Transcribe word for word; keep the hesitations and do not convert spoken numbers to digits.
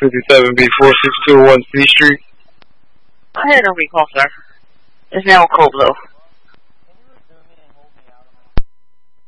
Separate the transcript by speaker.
Speaker 1: fifty-seven B four six two one C Street.
Speaker 2: I had a recall, sir. It's now a cold blow.